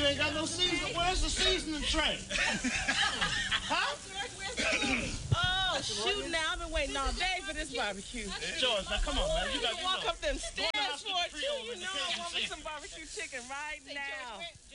ain't got no seasoning. Where's the seasoning tray? Huh? Oh, shoot now. I've been waiting all day for this barbecue. George, now come on, man. You got to walk up them stairs Go to for it, too. Creole You and know the I Cajun want me season. some barbecue chicken right now.